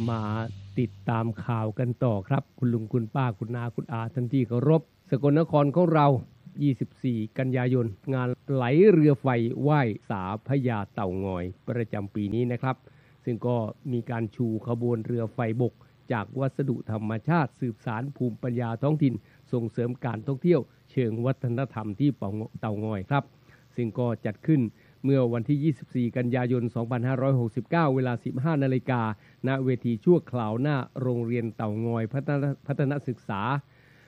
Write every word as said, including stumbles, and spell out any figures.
มาติดตามข่าวกันต่อครับคุณลุงคุณป้าคุณนาคุณอาท่านที่เคารพสกลนครของเรายี่สิบสี่กันยายนงานไหลเรือไฟไหว้สาพญาเต่างอยประจำปีนี้นะครับซึ่งก็มีการชูขบวนเรือไฟบกจากวัสดุธรรมชาติสืบสานภูมิปัญญาท้องถิ่นส่งเสริมการท่องเที่ยวเชิงวัฒนธรรมที่เต่างอยครับซึ่งก็จัดขึ้นเมื่อวันที่ยี่สิบสี่กันยายนสองพันห้าร้อยหกสิบเก้าเวลา สิบห้านาฬิกา ณเวทีชั่วคราวหน้าโรงเรียนเต่างอยพัฒนพัฒนศึกษา